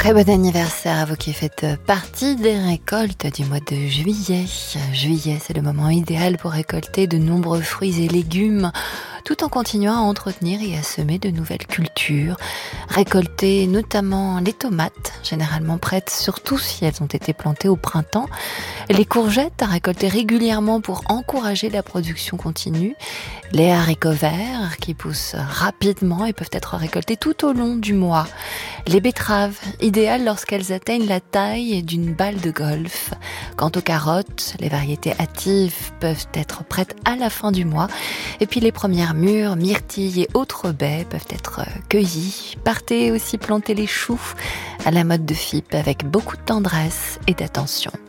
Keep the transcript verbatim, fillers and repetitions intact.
Très bon anniversaire à vous qui faites partie des récoltes du mois de juillet. Juillet, c'est le moment idéal pour récolter de nombreux fruits et légumes, tout en continuant à entretenir et à semer de nouvelles cultures. Récolter notamment les tomates, généralement prêtes, surtout si elles ont été plantées au printemps. Les courgettes à récolter régulièrement pour encourager la production continue. Les haricots verts qui poussent rapidement et peuvent être récoltés tout au long du mois. Les betteraves, idéales lorsqu'elles atteignent la taille d'une balle de golf. Quant aux carottes, les variétés hâtives peuvent être prêtes à la fin du mois. Et puis les premières mûres, myrtilles et autres baies peuvent être cueillies. Partez aussi planter les choux à la mode de F I P avec beaucoup de tendresse et d'attention.